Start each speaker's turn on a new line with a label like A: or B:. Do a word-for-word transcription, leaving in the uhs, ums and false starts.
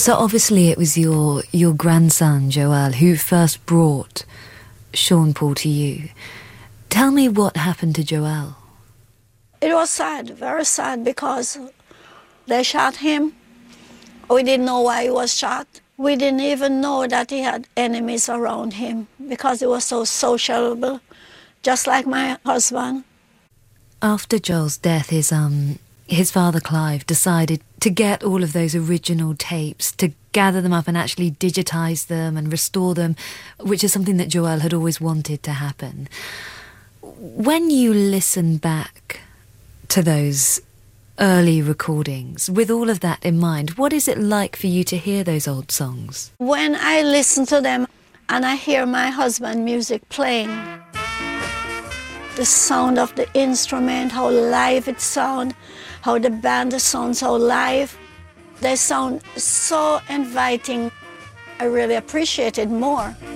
A: So obviously it was your your grandson, Joel, who first brought Sean Paul to you. Tell me what happened to Joel.
B: It was sad, very sad, because they shot him. We didn't know why he was shot. We didn't even know that he had enemies around him because he was so sociable, just like my husband.
A: After Joel's death, his um his father Clive decided to get all of those original tapes, to gather them up and actually digitise them and restore them, which is something that Joel had always wanted to happen. When you listen back to those early recordings, with all of that in mind, what is it like for you to hear those old songs?
B: When I listen to them and I hear my husband's music playing, the sound of the instrument, how live it sounds, how the band sounds so live, they sound so inviting. I really appreciate it more.